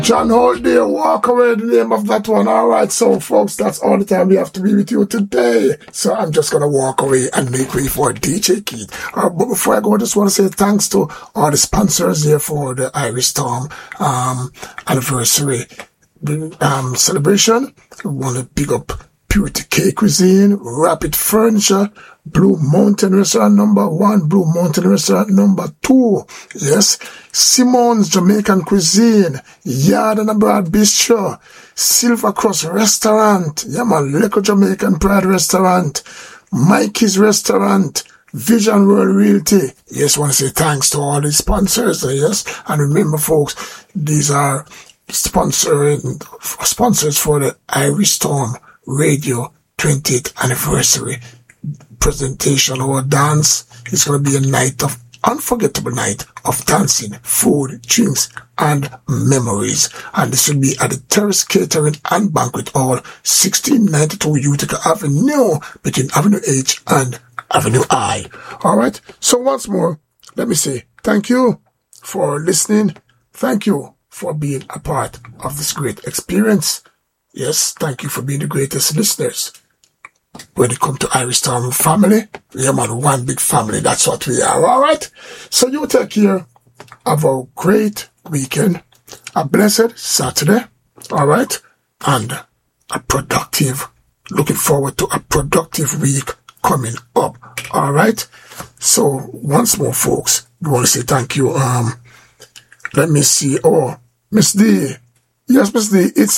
John Holday, Walk Away, the name of that one. All right, so folks, that's all the time we have to be with you today. So I'm just going to walk away and make way for DJ Keith. But before I go, I just want to say thanks to all the sponsors here for the Irish Storm anniversary celebration. We want to big up Purity Cake Cuisine, Rapid Furniture, Blue Mountain Restaurant number 1, Blue Mountain Restaurant number 2, yes, Simon's Jamaican Cuisine, Yard and Abroad Bistro, Silver Cross Restaurant, yeah man, Leco Jamaican Pride Restaurant, Mikey's Restaurant, Vision World Realty. Yes, want to say thanks to all the sponsors, yes, and remember folks, these are sponsors for the Irish Storm Radio 20th anniversary presentation or dance. It's going to be a unforgettable night of dancing, food, drinks, and memories. And this will be at the Terrace Catering and Banquet Hall, 1692 Utica Avenue, between Avenue H and Avenue I. Alright, so once more, let me say thank you for listening. Thank you for being a part of this great experience. Yes, thank you for being the greatest listeners. When it comes to Irish Storm family, we are one big family. That's what we are. All right. So you take care. Have a great weekend, a blessed Saturday. All right, and looking forward to a productive week coming up. All right. So once more, folks, we want to say thank you. Let me see. Oh, Miss D. Yes, Miss D. It's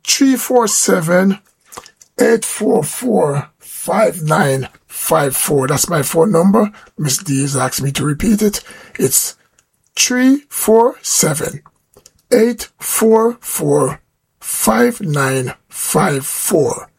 347-844-5954. That's my phone number. Miss D has asked me to repeat it. It's 347-844-5954.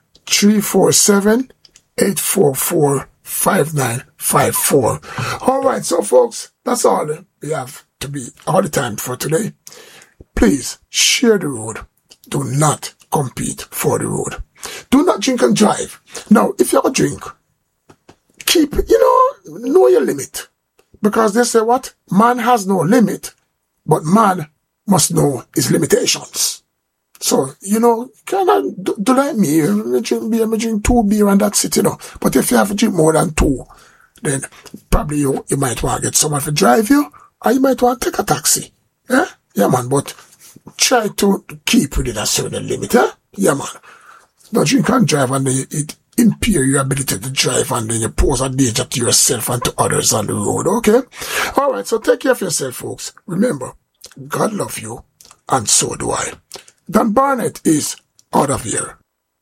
347-844-5954. All right, so folks, that's all we have to be all the time for today. Please share the road. Do not compete for the road. Do not drink and drive. Now, if you're a drink, know your limit. Because they say what? Man has no limit, but man must know his limitations. So, kind of do like me. I drink 2 beer and that's it, But if you have to drink more than 2, then probably you might want to get someone to drive you, or you might want to take a taxi. Yeah? Yeah, man, but try to keep within a certain limit, eh? Yeah, man. Don't drink and drive and then it impair your ability to drive and then you pose a danger to yourself and to others on the road, okay? Alright, so take care of yourself, folks. Remember, God loves you, and so do I. Dan Barnett is out of here.